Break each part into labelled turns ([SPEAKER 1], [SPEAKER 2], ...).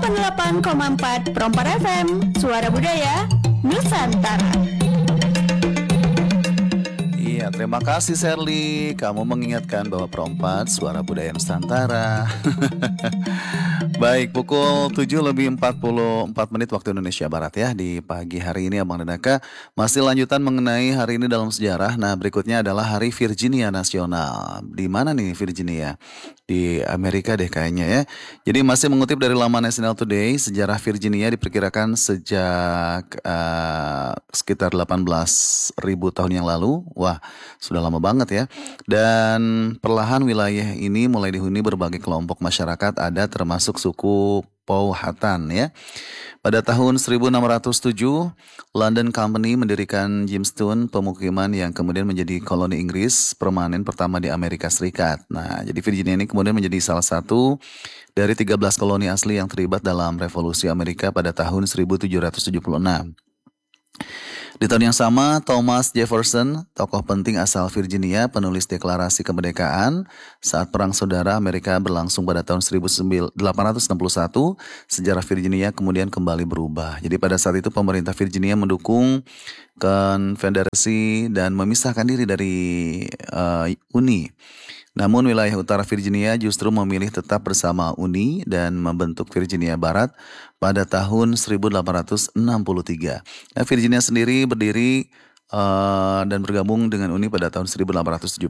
[SPEAKER 1] 88,4 Perompak FM, Suara Budaya Nusantara.
[SPEAKER 2] Iya, terima kasih Sherly. Kamu mengingatkan bahwa Perompak Suara Budaya Nusantara. Baik, pukul 7:44 waktu Indonesia Barat ya. Di pagi hari ini Abang dan Aka masih lanjutan mengenai hari ini dalam sejarah. Nah, berikutnya adalah Hari Virginia Nasional. Di mana nih Virginia? Di Amerika deh kayaknya ya. Jadi masih mengutip dari laman National Today, sejarah Virginia diperkirakan sejak sekitar 18.000 tahun yang lalu. Wah, sudah lama banget ya. Dan perlahan wilayah ini mulai dihuni berbagai kelompok masyarakat adat termasuk suku Powhatan ya. Pada tahun 1607, London Company mendirikan Jamestown, pemukiman yang kemudian menjadi koloni Inggris permanen pertama di Amerika Serikat. Nah, jadi Virginia ini kemudian menjadi salah satu dari 13 koloni asli yang terlibat dalam Revolusi Amerika pada tahun 1776. Di tahun yang sama, Thomas Jefferson, tokoh penting asal Virginia, penulis Deklarasi Kemerdekaan, saat Perang Saudara Amerika berlangsung pada tahun 1861, sejarah Virginia kemudian kembali berubah. Jadi pada saat itu pemerintah Virginia mendukung konfederasi dan memisahkan diri dari Uni. Namun wilayah utara Virginia justru memilih tetap bersama Uni dan membentuk Virginia Barat pada tahun 1863. Nah, Virginia sendiri berdiri dan bergabung dengan Uni pada tahun 1870.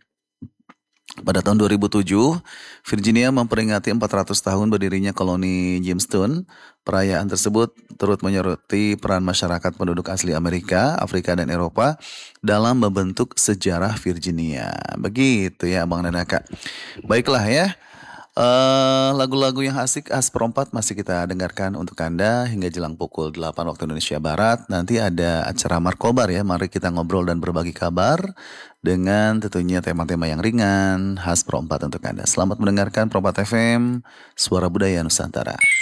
[SPEAKER 2] Pada tahun 2007, Virginia memperingati 400 tahun berdirinya koloni Jamestown. Perayaan tersebut turut menyoroti peran masyarakat penduduk asli Amerika, Afrika, dan Eropa dalam membentuk sejarah Virginia. Begitu ya Abang dan Aka. Baiklah ya. Lagu-lagu yang asik khas Perompak masih kita dengarkan untuk Anda hingga jelang pukul 8 waktu Indonesia Barat. Nanti ada acara Markobar ya. Mari kita ngobrol dan berbagi kabar dengan tentunya tema-tema yang ringan khas Perompak untuk Anda. Selamat mendengarkan Perompak FM, Suara Budaya Nusantara.